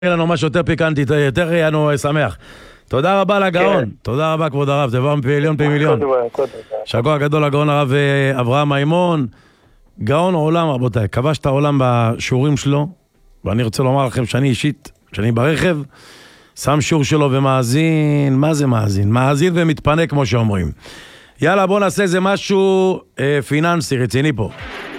יהיה לנו משהו יותר פיקנטי, יותר יהיה לנו שמח. תודה רבה לגאון, תודה רבה כבוד הרב, תבוא מיליון פי מיליון. שכוח גדול לגאון הרב אברהם מימון, גאון עולם רבותיי, כבש את העולם בשיעורים שלו, ואני רוצה לומר לכם שאני אישית, שאני ברכב, שם שיעור שלו ומאזין, מה זה מאזין? מאזין ומתפנה כמו שאומרים. יאללה בוא נעשה איזה משהו פיננסי רציני פה.